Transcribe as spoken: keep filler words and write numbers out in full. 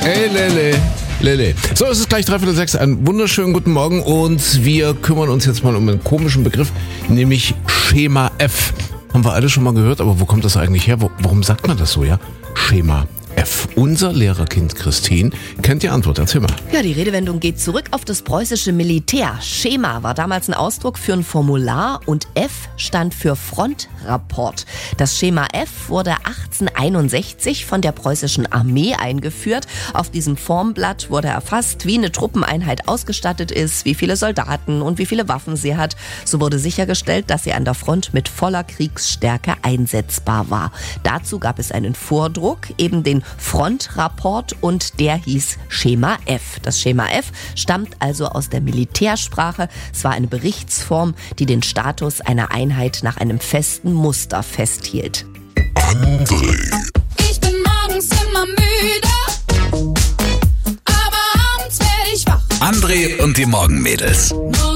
Ey, lele, lele. So, es ist gleich dreiviertel sechs. Einen wunderschönen guten Morgen und wir kümmern uns jetzt mal um einen komischen Begriff, nämlich Schema F. Haben wir alle schon mal gehört, aber wo kommt das eigentlich her? Warum sagt man das so, ja? Schema F. Unser Lehrerkind Christine kennt die Antwort. Erzähl mal. Ja, die Redewendung geht zurück auf das preußische Militär. Schema war damals ein Ausdruck für ein Formular und F stand für Frontrapport. Das Schema F wurde achtzehnhunderteinundsechzig von der preußischen Armee eingeführt. Auf diesem Formblatt wurde erfasst, wie eine Truppeneinheit ausgestattet ist, wie viele Soldaten und wie viele Waffen sie hat. So wurde sichergestellt, dass sie an der Front mit voller Kriegsstärke einsetzbar war. Dazu gab es einen Vordruck, eben den Frontrapport, und der hieß Schema F. Das Schema F stammt also aus der Militärsprache. Es war eine Berichtsform, die den Status einer Einheit nach einem festen Muster festhielt. André. Ich bin morgens immer müde, aber abends werde ich wach. André und die Morgenmädels.